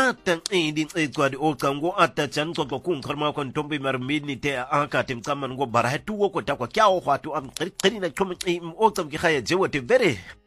ata idi kwadi okango ata chan ko kun karma kon tombe marmidni te aka tem kaman go barhatu ko ta kwa kyao khwatu am qiri na kom o tam ki khaya jewate very